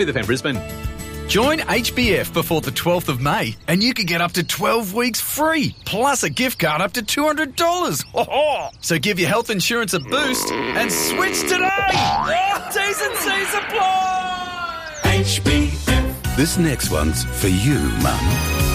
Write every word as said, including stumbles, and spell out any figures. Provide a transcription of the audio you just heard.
F M Brisbane. Join H B F before the twelfth of May and you could get up to twelve weeks free, plus a gift card up to two hundred dollars. So give your health insurance a boost and switch today. T's and C's apply. H B F. This next one's for you, Mum.